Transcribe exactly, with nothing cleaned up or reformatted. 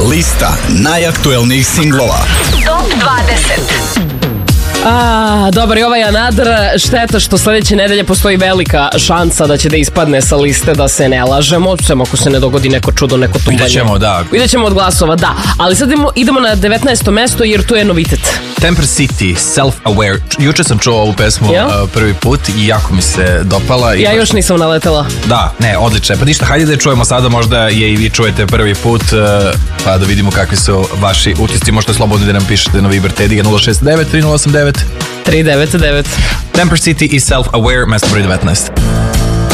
Lista najaktuelnijih singlova. Top dvadeset. A, dobar je ovaj Another. Šteta što sledeće nedelje postoji velika šansa da će da ispadne sa liste, da se ne lažemo, sem ako se ne dogodi neko čudo, neko tumbanje. Vidjet ćemo, da. Vidjet ćemo od glasova, da. Ali sad idemo, idemo na devetnaesto mesto jer tu je novitet. Temper City, Self-Aware. Juče sam čuo ovu pesmu ja? uh, prvi put i jako mi se dopala. I ja još nisam naletela. Da, ne, odlično. Pa ništa, hajde da je čujemo sada, možda je i vi čujete prvi put, uh, pa da vidimo kakvi su vaši utisci. Možete slobodno da nam pišete na Viber Tediga nula šest devet tri nula osam devet tri devet devet. Temper City i Self-Aware, mesto broj devetnaest.